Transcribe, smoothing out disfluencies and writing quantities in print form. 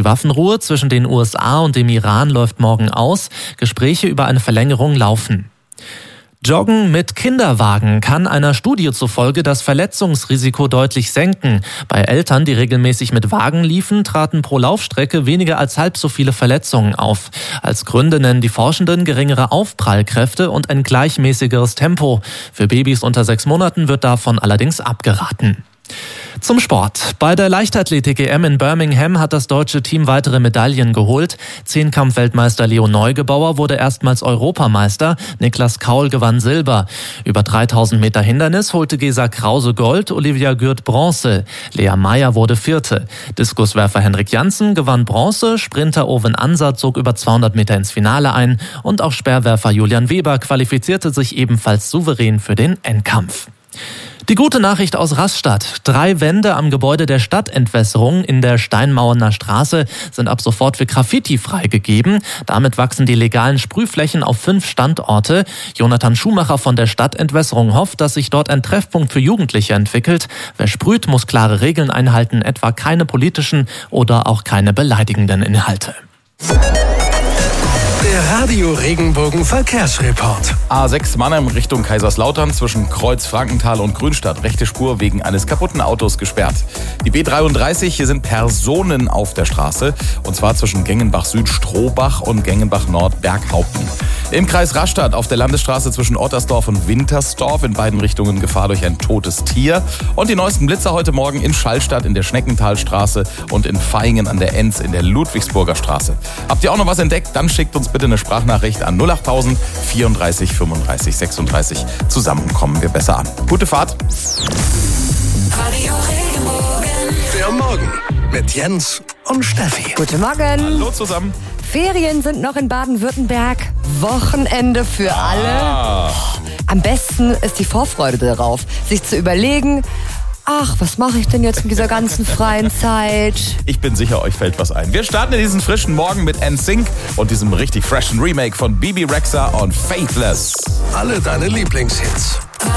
Die Waffenruhe zwischen den USA und dem Iran läuft morgen aus. Gespräche über eine Verlängerung laufen. Joggen mit Kinderwagen kann einer Studie zufolge das Verletzungsrisiko deutlich senken. Bei Eltern, die regelmäßig mit Wagen liefen, traten pro Laufstrecke weniger als halb so viele Verletzungen auf. Als Gründe nennen die Forschenden geringere Aufprallkräfte und ein gleichmäßigeres Tempo. Für Babys unter 6 Monaten wird davon allerdings abgeraten. Zum Sport. Bei der Leichtathletik-EM in Birmingham hat das deutsche Team weitere Medaillen geholt. Zehnkampf-Weltmeister Leo Neugebauer wurde erstmals Europameister. Niklas Kaul gewann Silber. Über 3000 Meter Hindernis holte Gesa Krause Gold, Olivia Gürt Bronze. Lea Meyer wurde Vierte. Diskuswerfer Henrik Janssen gewann Bronze. Sprinter Owen Ansa zog über 200 Meter ins Finale ein. Und auch Speerwerfer Julian Weber qualifizierte sich ebenfalls souverän für den Endkampf. Die gute Nachricht aus Rastatt. 3 Wände am Gebäude der Stadtentwässerung in der Steinmauerner Straße sind ab sofort für Graffiti freigegeben. Damit wachsen die legalen Sprühflächen auf 5 Standorte. Jonathan Schumacher von der Stadtentwässerung hofft, dass sich dort ein Treffpunkt für Jugendliche entwickelt. Wer sprüht, muss klare Regeln einhalten, etwa keine politischen oder auch keine beleidigenden Inhalte. Der Radio Regenbogen Verkehrsreport. A6 Mannheim Richtung Kaiserslautern zwischen Kreuz Frankenthal und Grünstadt. Rechte Spur wegen eines kaputten Autos gesperrt. Die B33, hier sind Personen auf der Straße. Und zwar zwischen Gengenbach Süd Strohbach und Gengenbach Nord Berghaupten. Im Kreis Rastatt auf der Landesstraße zwischen Ottersdorf und Wintersdorf in beiden Richtungen Gefahr durch ein totes Tier. Und die neuesten Blitzer heute Morgen in Schallstadt in der Schneckentalstraße und in Vaihingen an der Enz in der Ludwigsburger Straße. Habt ihr auch noch was entdeckt? Dann schickt uns bitte eine Sprachnachricht an 08000 34 35 36. Zusammen kommen wir besser an. Gute Fahrt. Radio Regenbogen. Der Morgen mit Jens und Steffi. Guten Morgen. Hallo zusammen. Ferien sind noch in Baden-Württemberg. Wochenende für alle. Am besten ist die Vorfreude darauf, sich zu überlegen, ach, was mache ich denn jetzt mit dieser ganzen freien Zeit? Ich bin sicher, euch fällt was ein. Wir starten in diesen frischen Morgen mit NSYNC und diesem richtig freshen Remake von Bibi Rexha und Faithless. Alle deine Lieblingshits.